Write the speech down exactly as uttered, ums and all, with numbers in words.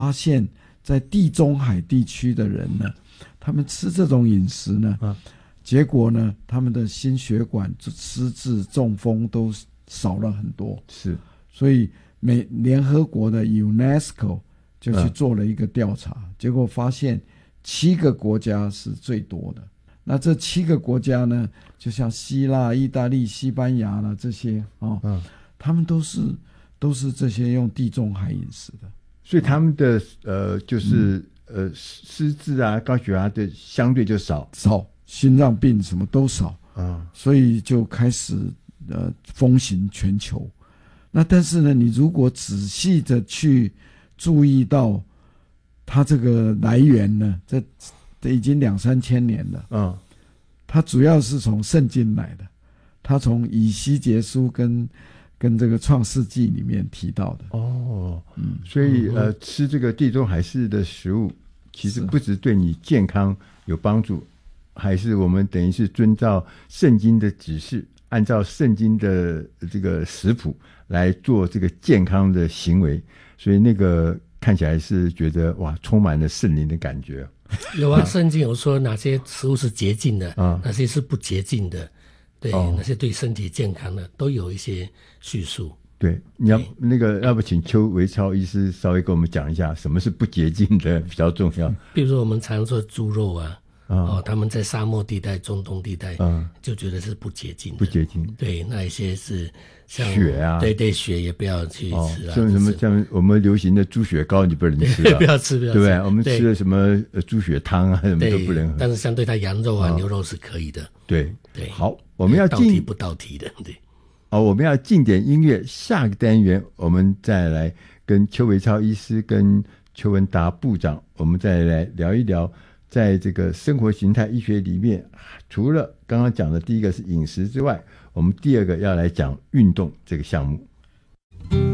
发现在地中海地区的人呢，他们吃这种饮食呢，啊、结果呢，他们的心血管、失智、中风都少了很多。是，所以美联合国的 UNESCO 就去做了一个调查，嗯、结果发现七个国家是最多的。那这七个国家呢，就像希腊、意大利、西班牙啦这些哦，嗯、他们都是都是这些用地中海饮食的。 所以他们的呃，就是、嗯、呃，失智啊、高血压的相对就少， 少，心脏病什么都少啊，嗯、所以就开始呃风行全球。那但是呢，你如果仔细的去注意到它这个来源呢，这这已经两三千年了，嗯，它主要是从圣经来的，它从以西结书跟跟这个创世纪里面提到的哦，嗯，所以呃，吃这个地中海式的食物，其实不只对你健康有帮助，还是我们等于是遵照圣经的指示，按照圣经的这个食谱来做这个健康的行为，所以那个看起来是觉得哇，充满了圣灵的感觉。 有啊，圣经有说哪些食物是洁净的，啊、哪些是不洁净的。对，哦、那些对身体健康的都有一些叙述。 对，你要那个，要不请邱维超医师稍微跟我们讲一下，什么是不洁净的比较重要？ 比如说我们常说猪肉啊，啊哦，他们在沙漠地带、中东地带，嗯，就觉得是不洁净的， 不洁净。 对，那一些是像血啊， 对对，血也不要去吃啊。 像、哦、什么像我们流行的猪血糕，你不能吃啊， 不要吃，不要吃， 对不对？我们吃的什么猪血汤啊，什么都不能喝。 但是相对它羊肉啊、哦、牛肉是可以的。 对对， 好。我们要进道题不道题的，对。 哦，我们要进点音乐，下个单元我们再来跟邱维超医师跟邱文达部长，我们再来聊一聊，在这个生活形态医学里面，除了刚刚讲的第一个是饮食之外，我们第二个要来讲运动这个项目。